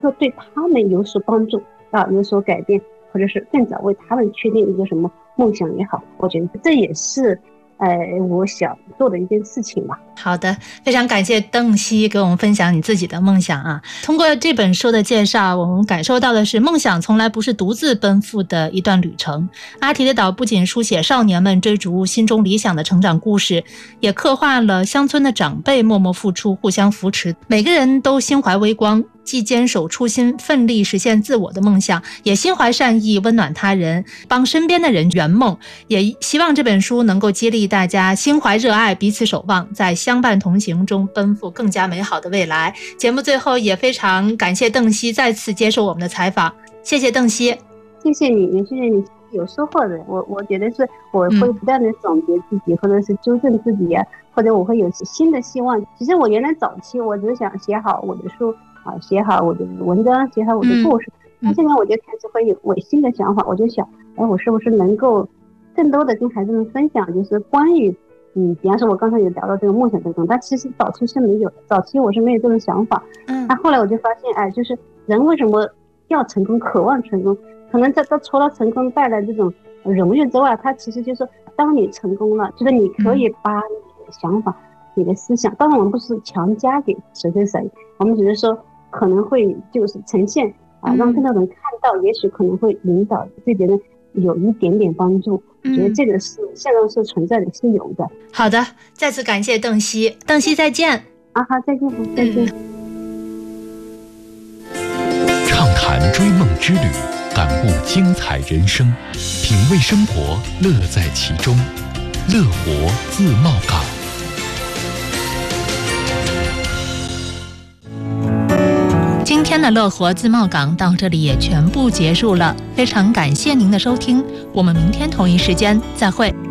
说对他们有所帮助有所改变，或者是更早为他们确定一个什么梦想也好，我觉得这也是我想做的一件事情吧。 好的，非常感谢邓希给我们分享你自己的梦想啊。通过这本书的介绍，我们感受到的是梦想从来不是独自奔赴的一段旅程。阿提的岛不仅书写少年们追逐心中理想的成长故事，也刻画了乡村的长辈默默付出，互相扶持，每个人都心怀微光，既坚守初心，奋力实现自我的梦想，也心怀善意，温暖他人，帮身边的人圆梦。也希望这本书能够激励大家心怀热爱，彼此守望，在相伴同行中奔赴更加美好的未来。节目最后也非常感谢邓希再次接受我们的采访，谢谢邓希。 谢谢你，也谢谢你，有收获的。我觉得是我会不断的总结自己，或者是纠正自己或者我会有新的希望。其实我原来早期我只想写好我的书写好我的文章，写好我的故事。那现在我就开始会有新的想法，我就想，我是不是能够更多的跟孩子们分享，就是关于比方说我刚才有聊到这个梦想这种，但其实早期是没有的，早期我是没有这种想法。那后来我就发现，就是人为什么要成功，渴望成功，可能这除了成功带来这种荣誉之外，它其实就是当你成功了，就是你可以把你的想法、你的思想，当然我们不是强加给谁，我们只是说可能会就是呈现让更多人看到，也许可能会引导对别人有一点点帮助。我觉得这个是现在是存在的，是有的。 好的，再次感谢邓希，邓希再见。 好，再见，再见。 畅谈追梦之旅，感悟精彩人生，品味生活，乐在其中。乐活自贸港。 今天的乐活自贸港到这里也全部结束了，非常感谢您的收听，我们明天同一时间再会。